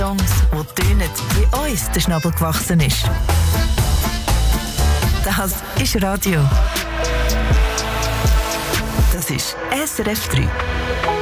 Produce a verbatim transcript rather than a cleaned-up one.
Songs, die tönen, wie uns der Schnabel gewachsen ist. Das ist Radio. Das ist S R F drei.